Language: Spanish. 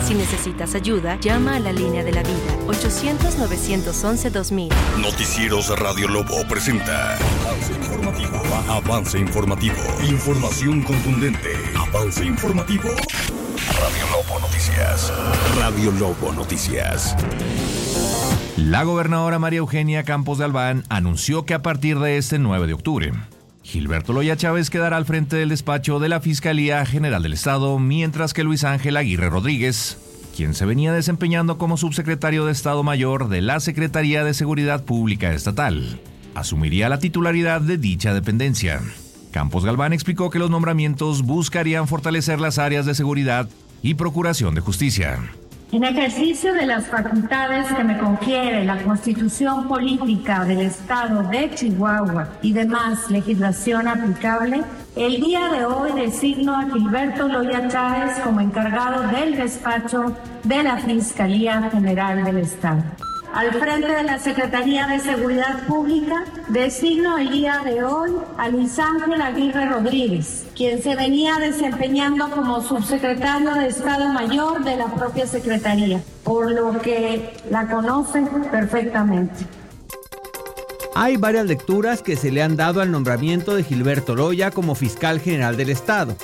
Si necesitas ayuda, llama a la línea de la vida, 800-911-2000. Noticieros Radio Lobo presenta Avance Informativo. Avance Informativo. Información contundente. Avance Informativo. Radio Lobo Noticias. Radio Lobo Noticias. La gobernadora María Eugenia Campos Galván anunció que a partir de este 9 de octubre, Gilberto Loya Chávez quedará al frente del despacho de la Fiscalía General del Estado, mientras que Luis Ángel Aguirre Rodríguez, quien se venía desempeñando como subsecretario de Estado Mayor de la Secretaría de Seguridad Pública Estatal, asumiría la titularidad de dicha dependencia. Campos Galván explicó que los nombramientos buscarían fortalecer las áreas de seguridad y procuración de justicia. En ejercicio de las facultades que me confiere la Constitución Política del Estado de Chihuahua y demás legislación aplicable, el día de hoy designo a Gilberto Loya Chávez como encargado del despacho de la Fiscalía General del Estado. Al frente de la Secretaría de Seguridad Pública, designo el día de hoy a Luis Ángel Aguirre Rodríguez, quien se venía desempeñando como subsecretario de Estado Mayor de la propia Secretaría, por lo que la conoce perfectamente. Hay varias lecturas que se le han dado al nombramiento de Gilberto Loya como fiscal general del Estado.